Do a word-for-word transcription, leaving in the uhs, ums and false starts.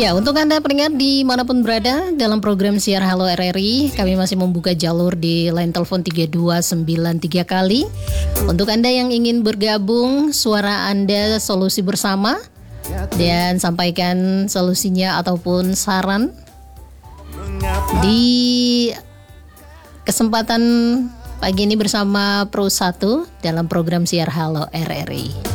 Ya, untuk Anda pendengar dimanapun berada dalam program Siar Halo R R I, kami masih membuka jalur di line telepon tiga dua sembilan tiga kali. Untuk Anda yang ingin bergabung, suara Anda solusi bersama, dan sampaikan solusinya ataupun saran di kesempatan pagi ini bersama Pro satu dalam program Siar Halo R R I.